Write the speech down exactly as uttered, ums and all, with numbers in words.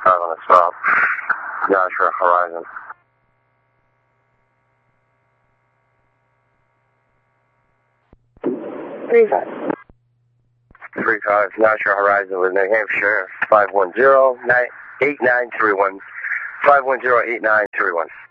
out on the stop. Nashua Horizon. Three five. Three five, Nashua Horizon with New Hampshire, five one zero, eight nine three one. five one zero, eight nine three one.